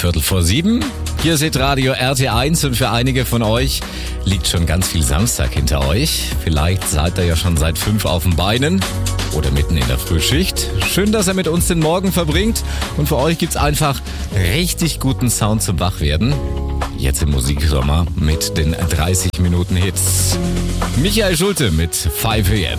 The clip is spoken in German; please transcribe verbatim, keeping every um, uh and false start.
Viertel vor sieben. Hier seht Radio R T eins und für einige von euch liegt schon ganz viel Samstag hinter euch. Vielleicht seid ihr ja schon seit fünf auf den Beinen oder mitten in der Frühschicht. Schön, dass ihr mit uns den Morgen verbringt und für euch gibt's einfach richtig guten Sound zum Wachwerden. Jetzt im Musiksommer mit den dreißig Minuten Hits. Michael Schulte mit fünf A M.